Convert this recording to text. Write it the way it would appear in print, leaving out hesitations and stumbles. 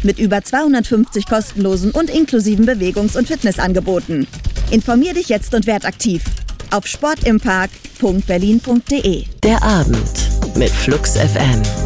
mit über 250 kostenlosen und inklusiven Bewegungs- und Fitnessangeboten. Informier dich jetzt und werd aktiv auf sportimpark.berlin.de. Der Abend mit Flux FM.